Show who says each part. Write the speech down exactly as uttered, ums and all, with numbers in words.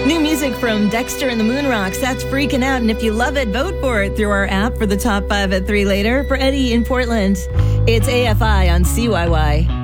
Speaker 1: New music from Dexter and the Moonrocks. That's Freaking Out. And if you love it, vote for it through our app for the top five at three later. For Eddie in Portland, it's A F I on C Y Y.